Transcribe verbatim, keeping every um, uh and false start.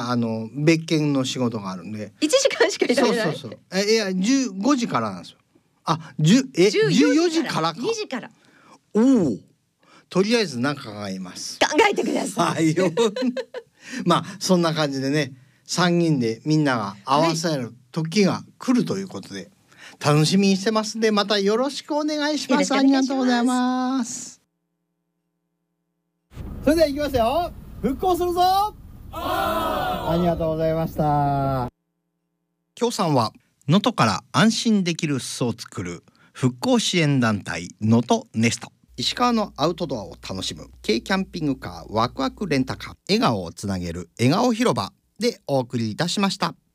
あの別件の仕事があるんでいちじかんしかいられない。 そうそうそうえいやじゅうごじからなんですよ。あじゅえじゅうよじからかにじからおおとりあえず何か考えます考えてください。 はいよまあそんな感じでねさんにんでみんなが合わせる時が来るということで、はい、楽しみにしてますんでまたよろしくお願いします。ありがとうございます。それでは行きますよ。復興するぞ。ありがとうございました。協賛は能登から安心できる巣を作る復興支援団体能登ネスト、石川のアウトドアを楽しむ軽キャンピングカーワクワクレンタカー、笑顔をつなげる笑顔広場でお送りいたしました。